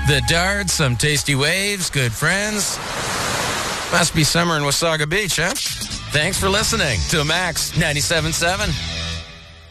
The darts, some tasty waves, good friends. Must be summer in Wasaga Beach, huh? Thanks for listening to Max 97.7.